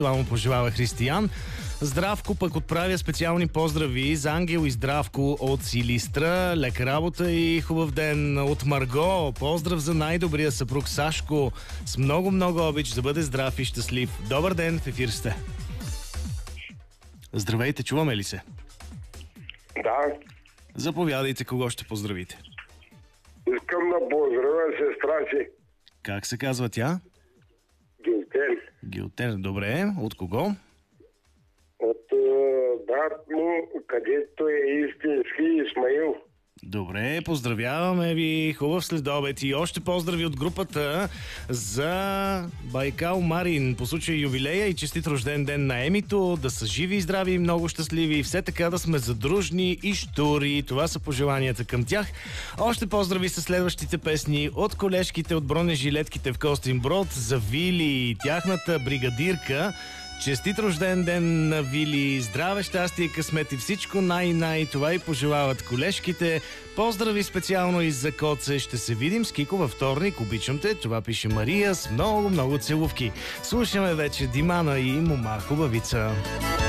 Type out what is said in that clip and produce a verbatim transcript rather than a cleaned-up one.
Това му пожелава Християн. Здравко пък отправя специални поздрави за Ангел и Здравко от Силистра. Лека работа и хубав ден от Марго. Поздрав за най-добрия съпруг Сашко. С много-много обич, да бъде здрав и щастлив. Добър ден, в ефир сте. Здравейте, чуваме ли се? Да. Заповядайте, кого ще поздравите? Искам да поздравя сестра си. Как се казва тя? Гилтен. Гилтен, добре. От кого? От е, брат му, където е истински Исмаил. Добре, поздравяваме ви. Хубав следобед и още поздрави от групата за Байкал Марин по случай юбилея и честит рожден ден на Емито. Да са живи и здрави и много щастливи и все така да сме задружни и щури. Това са пожеланията към тях. Още поздрави са следващите песни от колежките от бронежилетките в Костинброд за Вили и тяхната бригадирка. Честит рожден ден на Вили, здраве, щастие, късмет и всичко най-най. Това и пожелават колежките. Поздрави специално и за Коце. Ще се видим с Кико във вторник. Обичам те. Това пише Мария с много-много целувки. Слушаме вече Димана и Мома Хубавица.